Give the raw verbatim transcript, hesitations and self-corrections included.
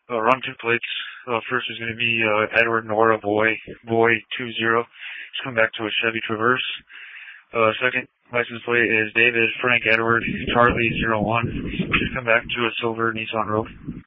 Uh, run two plates. Uh, first is going to be uh, Edward Nora Boy, Boy two zero. He's come back to a Chevy Traverse. Uh, second license plate is David Frank Edward Charlie zero one. He's come back to a silver Nissan Rogue.